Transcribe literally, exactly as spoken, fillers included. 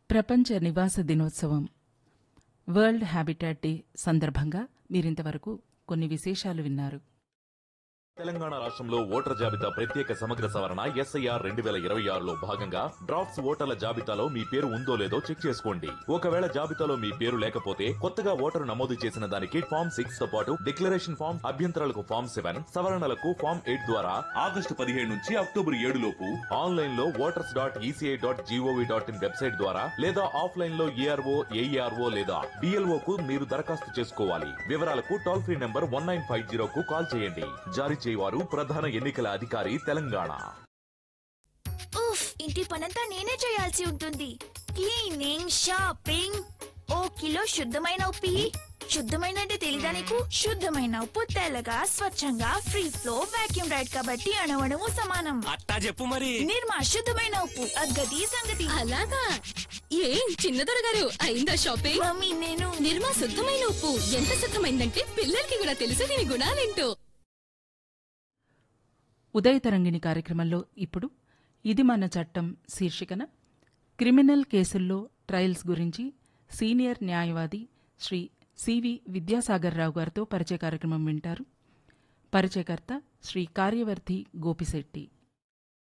ప్రపంచ నివాస దినోత్సవం వరల్డ్ హ్యాబిటాట్ డే సందర్భంగా మీరింతవరకు కొన్ని విశేషాలు విన్నారు. తెలంగాణ రాష్ట్రంలో ఓటర్ జాబితా ప్రత్యేక సమగ్ర సవరణ ఎస్ఐఆర్ రెండు వేల ఇరవై ఆరులో భాగంగా డ్రాఫ్ట్స్ ఓటర్ల జాబితాలో మీ పేరు ఉందో లేదో చెక్ చేసుకోండి. ఒకవేళ జాబితాలో మీ పేరు లేకపోతే కొత్తగా ఓటరు నమోదు చేసిన దానికి ఫామ్ సిక్స్ తో పాటు డిక్లరేషన్ ఫామ్, అభ్యంతరాలకు ఫామ్ సెవెన్, సవరణలకు ఫామ్ ఎయిట్ ద్వారా ఆగస్టు పదిహేడు నుంచి అక్టోబర్ ఏడు లోపు ఆన్లైన్ లో voters dot ECI dot GOV dot in website ద్వారా లేదా ఆఫ్లైన్ లో ఏఆర్ఓ ఏఈఆర్ఓ లేదా డిఎల్ఓ కు మీరు దరఖాస్తు చేసుకోవాలి. వివరాలకు toll free number one nine five zero కు కాల్ చేయండి. జారీ వారు ప్రధాన ఎన్నికల అధికారి తెలంగాణ. ఉఫ్, ఇంటి పనంతా నేనే చేయాల్సి ఉంటుంది. క్లీనింగ్, షాపింగ్, ఓ కిలో శుద్ధమైన ఉప్పు, శుద్ధమైన అంటే తెలీదా నీకు? శుద్ధమైన ఉప్పు తెల్లగా స్వచ్ఛంగా ఫ్రీ ఫ్లో వాక్యూమ్ రైడ్ కాబట్టి అణువణువు సమానం. అట్టా చెప్పు మరి. నిర్మా శుద్ధమైన ఉప్పు, అగ్గది సంగతి. అలాగా ఏం చిన్నదొర గారు అయిందా షాపింగ్? మమ్మీ నేను నిర్మా శుద్ధమైన ఉప్పు ఎంత శుద్ధమైందంటే పిల్లలకి కూడా తెలుసు దీని గుణాలేంటో. ఉదయ తరంగిణి కార్యక్రమంలో ఇప్పుడు ఇది మన చట్టం శీర్షికన క్రిమినల్ కేసుల్లో ట్రయల్స్ గురించి సీనియర్ న్యాయవాది శ్రీ సివి విద్యాసాగర్ రావు గారితో పరిచయ కార్యక్రమం వింటారు. పరిచయకర్త శ్రీ కార్యవర్తి గోపిశెట్టి.